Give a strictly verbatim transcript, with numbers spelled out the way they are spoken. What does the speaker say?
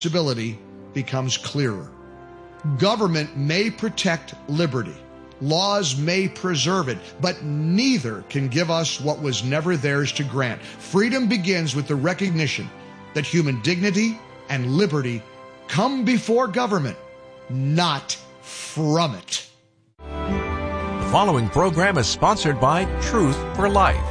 responsibility becomes clearer. Government may protect liberty. Laws may preserve it, but neither can give us what was never theirs to grant. Freedom begins with the recognition that human dignity and liberty come before government, not from it. The following program is sponsored by Truth for Life.